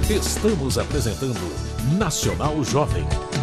Estamos apresentando Nacional Jovem.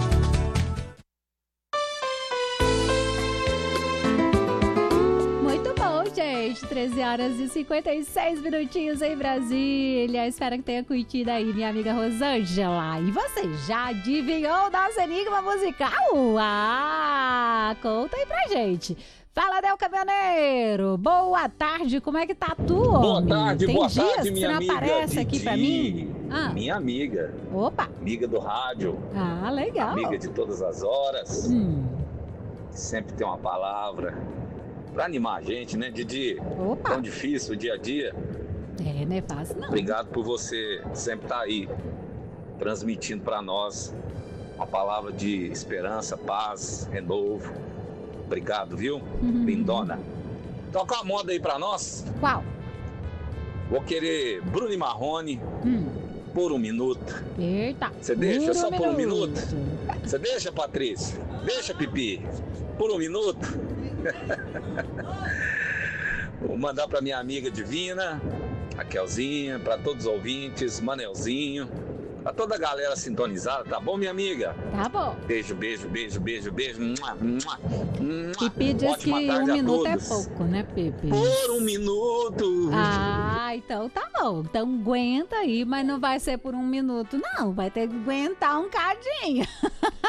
Muito bom, gente. 13 horas e 56 minutinhos em Brasília. Espero que tenha curtido aí, minha amiga Rosângela. E você já adivinhou o nosso enigma musical? Ah, conta aí pra gente. Fala, Del Caminhoneiro. Boa tarde, como é que tá tu, homem? Boa tarde, Tem boa dias tarde, que minha você não amiga aparece aqui Didi, pra mim? minha amiga, Opa. amiga do rádio, Ah, legal. amiga de todas as horas, sempre tem uma palavra pra animar a gente, né, Didi? Opa. Tão difícil o dia a dia. É, não é fácil não. Obrigado por você sempre estar aí, transmitindo pra nós uma palavra de esperança, paz, renovo. Obrigado, viu? Lindona. Toca a moda aí pra nós. Qual? Vou querer Bruno e Marrone por um minuto. Eita. Você deixa só por um minuto? Você deixa, Patrícia? Deixa, Pipi? Por um minuto? Vou mandar pra minha amiga Divina, a Kelzinha, pra todos os ouvintes, Manelzinho, pra toda a galera sintonizada, tá bom, minha amiga? Tá bom. Beijo, beijo, beijo, beijo, beijo. Pipi diz que Ótima tarde um a minuto é todos. pouco, né, Pipi? Por um minuto. Ah, então tá bom. Então aguenta aí, mas não vai ser por um minuto, não. Vai ter que aguentar um cadinho.